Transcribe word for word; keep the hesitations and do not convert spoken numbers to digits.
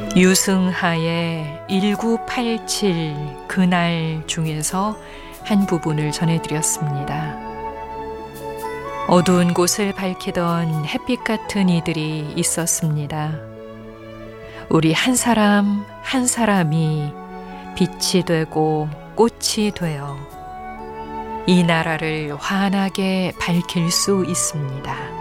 유승하의 천구백팔십칠 그날 중에서 한 부분을 전해드렸습니다. 어두운 곳을 밝히던 햇빛 같은 이들이 있었습니다. 우리 한 사람 한 사람이 빛이 되고 꽃이 되어 이 나라를 환하게 밝힐 수 있습니다.